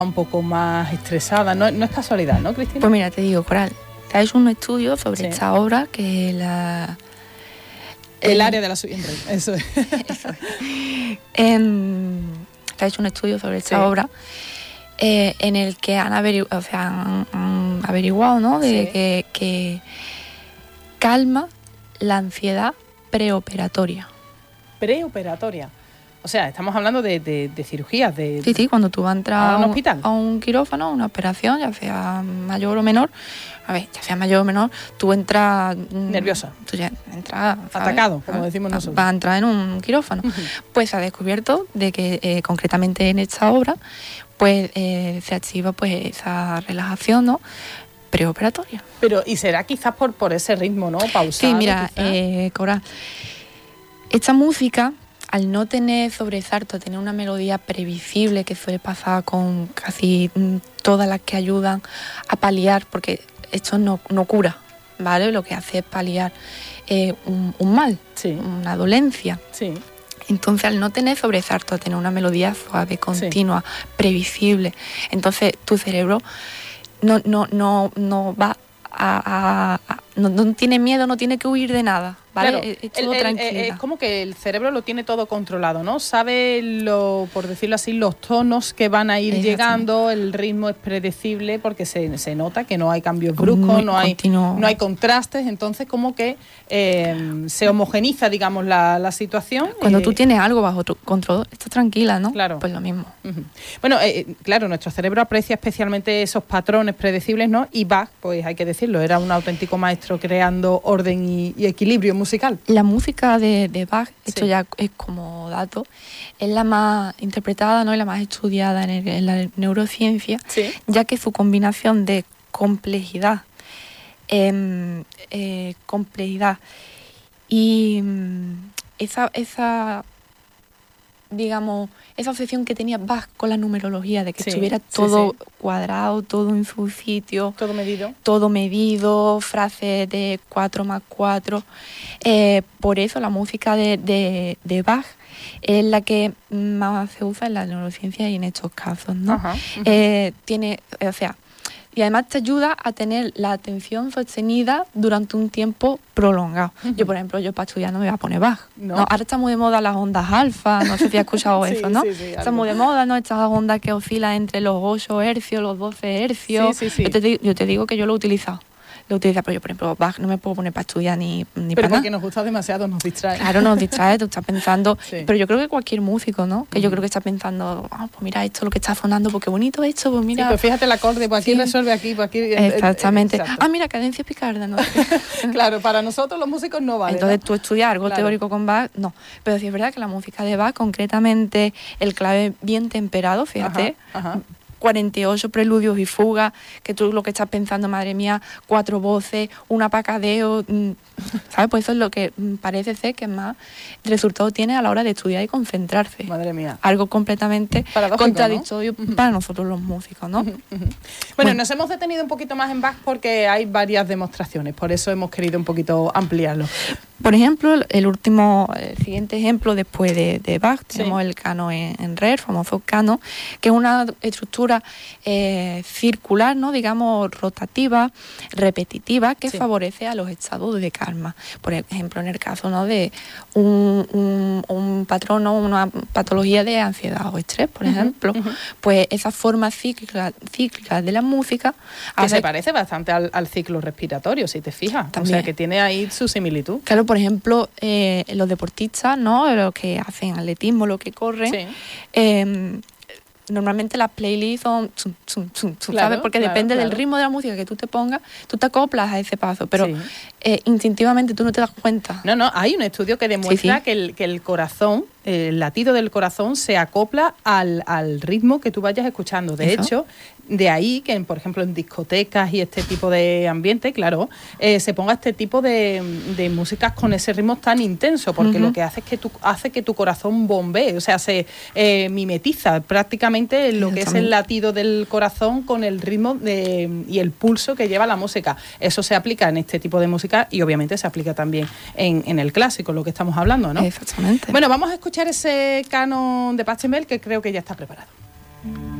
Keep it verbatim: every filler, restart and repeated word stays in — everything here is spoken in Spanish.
un poco más estresada. No, no es casualidad, ¿no, Cristina? Pues mira, te digo, Coral, te ha hecho un estudio sobre Sí. esta obra que la... El eh, área de la siguiente, eso es. Eso es. Eh, te ha hecho un estudio sobre esta Sí. obra eh, en el que han, averigu o sea, han, han averiguado, ¿no? De Sí. que, que calma la ansiedad preoperatoria. Preoperatoria. O sea, estamos hablando de, de, de cirugías, de... Sí, sí, cuando tú vas a entrar ¿A un hospital? a un quirófano, a una operación, ya sea mayor o menor, a ver, ya sea mayor o menor, tú entras... mm, Nerviosa. Tú ya entras... ¿sabes? Atacado, como ¿sabes? decimos nosotros. Vas a entrar en un quirófano. Ujú. Pues se ha descubierto de que eh, concretamente en esta obra, pues eh, se activa pues esa relajación, ¿no? Preoperatoria. Pero, ¿y será quizás por, por ese ritmo, ¿no? Pausado. Sí, mira, quizás? eh, Cora, esta música, al no tener sobresalto, tener una melodía previsible que suele pasar con casi mm, todas las que ayudan a paliar, porque esto no, no cura, ¿vale? Lo que hace es paliar eh, un, un mal, Sí, una dolencia. sí. Entonces, al no tener sobresalto, tener una melodía suave, continua, previsible, entonces tu cerebro no, no, no, no va a... a- a- no, no tiene miedo, no tiene que huir de nada, ¿vale? Claro, es, es el- todo el- tranquilidad. es como que el cerebro lo tiene todo controlado, ¿no? Sabe, lo, por decirlo así, los tonos que van a ir Exactamente. llegando, el ritmo es predecible porque se, se nota que no hay cambios bruscos, Muy no hay, continuo. no hay contrastes, entonces como que eh, se homogeniza, digamos, la, la situación. Cuando eh, tú tienes algo bajo tu control, estás tranquila, ¿no? Claro. Pues lo mismo. Ujú. Bueno, eh, claro, nuestro cerebro aprecia especialmente esos patrones predecibles, ¿no? Y Bach, pues hay que decirlo, era un auténtico maestro creando orden y, y equilibrio musical. La música de, de Bach, esto Sí. ya es como dato, es la más interpretada, ¿no? Y la más estudiada en, el- en la neurociencia, Sí. ya que su combinación de complejidad, em, eh, complejidad y mm, esa, esa, digamos, esa obsesión que tenía Bach con la numerología, de que Sí, estuviera sí, todo sí. cuadrado, todo en su sitio, Todo medido. todo medido, frases de cuatro más cuatro. Eh, por eso la música de, de, de Bach es la que más se usa en la neurociencia y en estos casos, ¿no? Ajá, ujú. Eh, tiene, o sea, y además te ayuda a tener la atención sostenida durante un tiempo prolongado. Ujú. Yo, por ejemplo, yo para estudiar no me voy a poner Bach. No. No, ahora está muy de moda las ondas alfa, no sé si has escuchado Sí, eso, ¿no? sí, sí, Está algo. muy de moda, ¿no? Estas ondas que oscilan entre los ocho hercios, los doce hercios. Sí, sí, sí. Yo, te, di- yo te digo que yo lo he utilizado. Lo he utilizado, pero yo, por ejemplo, Bach no me puedo poner para estudiar ni, ni Pero para porque nada. nos gusta demasiado, nos distrae. Claro, nos distrae, tú estás pensando, Sí. pero yo creo que cualquier músico, ¿no? Que yo Ujú. creo que está pensando, ah, pues mira esto, lo que está sonando, porque bonito esto, pues Sí, mira. pues fíjate el acorde, pues aquí Sí. resuelve aquí, pues aquí... eh, eh, Exactamente. exacto. Ah, mira, cadencia picarda, ¿no? Claro, para nosotros los músicos no vale, Entonces ¿no? tú estudiar algo Claro. teórico con Bach, no. Pero sí es verdad que la música de Bach, concretamente el clave bien temperado, fíjate, Ajá, ajá. cuarenta y ocho preludios y fugas, que tú lo que estás pensando, madre mía, cuatro voces, un apacadeo, mm, ¿sabes? Pues eso es lo que mm, parece ser que más resultado tiene a la hora de estudiar y concentrarse. Madre mía. Algo completamente Paradójico, contradictorio ¿no? para nosotros los músicos, ¿no? Ujú, ujú. Bueno, Bueno. nos hemos detenido un poquito más en Bach porque hay varias demostraciones, por eso hemos querido un poquito ampliarlo. Por ejemplo, el último, el siguiente ejemplo después de, de Bach, Sí. tenemos el canon en, en re, el famoso canon, que es una estructura eh, circular, ¿no? Digamos, rotativa, repetitiva, que Sí. favorece a los estados de calma. Por ejemplo, en el caso, ¿no? de un, un, un patrón, ¿no? Una patología de ansiedad o estrés, por Ujú, ejemplo, ujú. pues esa forma cíclica, cíclica de la música Que hace- se parece bastante al, al ciclo respiratorio, si te fijas. O También. sea, que tiene ahí su similitud. Claro, por ejemplo, eh, los deportistas, ¿no? Los que hacen atletismo, los que corren, Sí. eh, normalmente las playlists son, chum, chum, chum, chum, Claro, ¿sabes? Porque claro, depende del claro. ritmo de la música que tú te pongas, tú te acoplas a ese paso, pero Sí. eh, instintivamente tú no te das cuenta. No, no, hay un estudio que demuestra Sí, sí. Que, el, que el corazón, el latido del corazón se acopla al, al ritmo que tú vayas escuchando. De Eso. hecho, de ahí que, en, por ejemplo, en discotecas y este tipo de ambiente, claro, eh, se ponga este tipo de, de músicas con ese ritmo tan intenso, porque Ujú. lo que hace es que tu, hace que tu corazón bombee, o sea, se eh, mimetiza prácticamente lo que es el Exactamente. latido del corazón con el ritmo de, y el pulso que lleva la música. Eso se aplica en este tipo de música y obviamente se aplica también en, en el clásico, lo que estamos hablando, ¿no? Exactamente. Bueno, vamos a escuchar ese canon de Pachelbel que creo que ya está preparado.